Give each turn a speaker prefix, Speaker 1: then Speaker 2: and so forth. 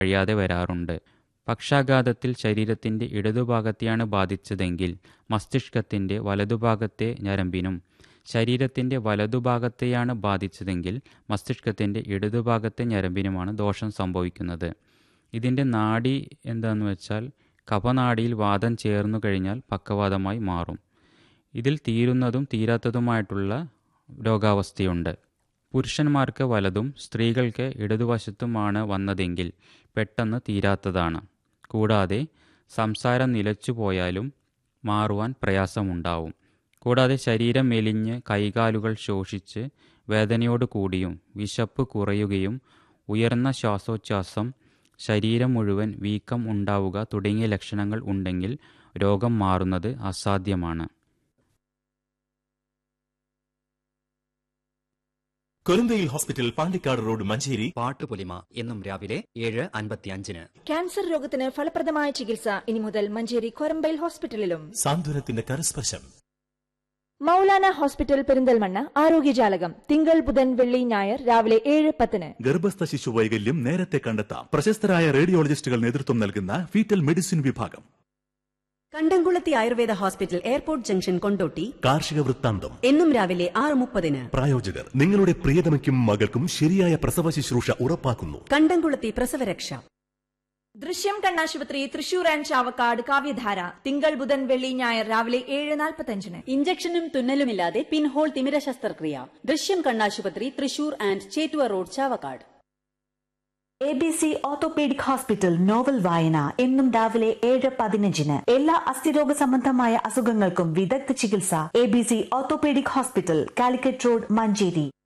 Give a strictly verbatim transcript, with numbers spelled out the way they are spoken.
Speaker 1: കഴിയാതെ വരാറുണ്ട്. പക്ഷാഘാതത്തിൽ ശരീരത്തിൻ്റെ ഇടതുഭാഗത്തെയാണ് ബാധിച്ചതെങ്കിൽ മസ്തിഷ്കത്തിൻ്റെ വലതുഭാഗത്തെ ഞരമ്പിനും, ശരീരത്തിൻ്റെ വലതുഭാഗത്തെയാണ് ബാധിച്ചതെങ്കിൽ മസ്തിഷ്കത്തിൻ്റെ ഇടതുഭാഗത്തെ ഞരമ്പിനുമാണ് ദോഷം സംഭവിക്കുന്നത്. ഇതിൻ്റെ നാഡി എന്താണെന്ന് വെച്ചാൽ കഫനാഡിയിൽ വാദം ചേർന്നു കഴിഞ്ഞാൽ പക്കവാതമായി മാറും. ഇതിൽ തീരുന്നതും തീരാത്തതുമായിട്ടുള്ള രോഗാവസ്ഥയുണ്ട്. പുരുഷന്മാർക്ക് വലതും സ്ത്രീകൾക്ക് ഇടതുവശത്തുമാണ് വന്നതെങ്കിൽ പെട്ടെന്ന് തീരാത്തതാണ്. കൂടാതെ സംസാരം നിലച്ചു പോയാലും മാറുവാൻ പ്രയാസമുണ്ടാവും. കൂടാതെ ശരീരം മെലിഞ്ഞ് കൈകാലുകൾ ശോഷിച്ച് വേദനയോട് കൂടിയും വിശപ്പ് കുറയുകയും ഉയർന്ന ശ്വാസോച്ഛ്വാസം, ശരീരം മുഴുവൻ വീക്കം ഉണ്ടാവുക തുടങ്ങിയ ലക്ഷണങ്ങൾ ഉണ്ടെങ്കിൽ രോഗം മാറുന്നത് അസാധ്യമാണ്.
Speaker 2: കൊരന്തയിൽ ഹോസ്പിറ്റൽ, പാണ്ടിക്കാട് റോഡ്, മഞ്ചേരി.
Speaker 3: പാട്ടുപൊലിമ എന്നും രാവിലെ ഏഴ് അൻപത്തിയഞ്ചിന്.
Speaker 4: ക്യാൻസർ രോഗത്തിന് ഫലപ്രദമായ ചികിത്സ ഇനി മുതൽ മഞ്ചേരി കൊരമ്പയിൽ ഹോസ്പിറ്റലിലും.
Speaker 2: സാന്ത്വനത്തിന്റെ കരസ്പർശം.
Speaker 4: മൗലാന ഹോസ്പിറ്റൽ പെരിന്തൽമണ്ണ ആരോഗ്യജാലകം തിങ്കൾ, ബുധൻ, വെള്ളി, ഞായർ രാവിലെ ഏഴ് പത്തിന്.
Speaker 2: ഗർഭസ്ഥ ശിശു വൈകല്യം നേരത്തെ കണ്ടെത്താം. പ്രശസ്തരായ റേഡിയോളജിസ്റ്റുകൾ നേതൃത്വം നൽകുന്ന ഫീറ്റൽ മെഡിസിൻ വിഭാഗം.
Speaker 5: കണ്ടംകുളത്തി Ayurveda hospital, airport junction, Kondotty.
Speaker 2: കാർഷിക വൃത്താന്തം
Speaker 5: എന്നും രാവിലെ ആറ് മുപ്പതിന്.
Speaker 2: പ്രായോജകർ നിങ്ങളുടെ പ്രിയതമയ്ക്കും മകൾക്കും ശരിയായ പ്രസവ ശുശ്രൂഷ ഉറപ്പാക്കുന്നു.
Speaker 5: കണ്ടംകുളത്തി പ്രസവരക്ഷ.
Speaker 4: ദൃശ്യം കണ്ണാശുപത്രി തൃശൂർ ആൻഡ് ചാവക്കാട് കാവ്യധാര തിങ്കൾ, ബുധൻ, വെള്ളി, ഞായർ രാവിലെ ഏഴ് നാൽപ്പത്തഞ്ചിന്.
Speaker 5: ഇഞ്ചക്ഷനും തുന്നലുമില്ലാതെ പിൻഹോൾ തിമിര ശസ്ത്രക്രിയ. ദൃശ്യം കണ്ണാശുപത്രി Thrissur and Chettuva road, Chavakkad.
Speaker 6: A B C orthopaedic hospital novel വായന എന്നും രാവിലെ ഏഴ് പതിനഞ്ചിന്. എല്ലാ അസ്ഥിരോഗ സംബന്ധമായ അസുഖങ്ങൾക്കും വിദഗ്ധ ചികിത്സ. A B C orthopaedic hospital, Calicut road, Manjeri.